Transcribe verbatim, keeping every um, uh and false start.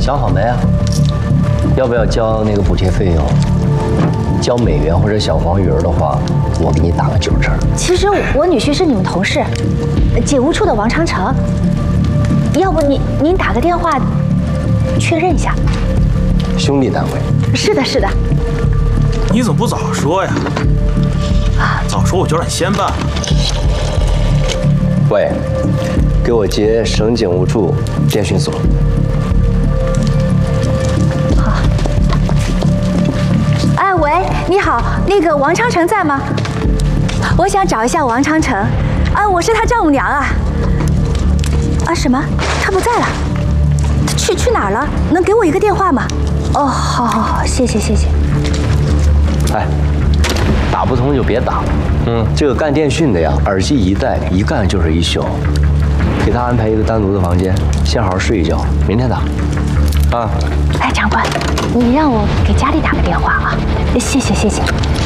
想好没啊？要不要交那个补贴费用？交美元或者小黄鱼儿的话，我给你打个九折。 其实我女婿是你们同事，警务处的王长城。要不您您打个电话确认一下。 兄弟单位。 是的，是的。 你怎么不早说呀？啊，早说我就让你先办了。 喂，给我接省警务处电讯所。 好。哎，喂，你好，那个王长城在吗？我想找一下王长城。啊，我是他丈母娘啊。啊，什么？他不在了？他去去哪儿了？能给我一个电话吗？哦，好好好，谢谢谢谢。 哎，打不通就别打了。嗯，这个干电讯的呀，耳机一戴，一干就是一宿。给他安排一个单独的房间，先好好睡一觉，明天打。啊。 哎，长官，你让我给家里打个电话啊，谢谢谢谢。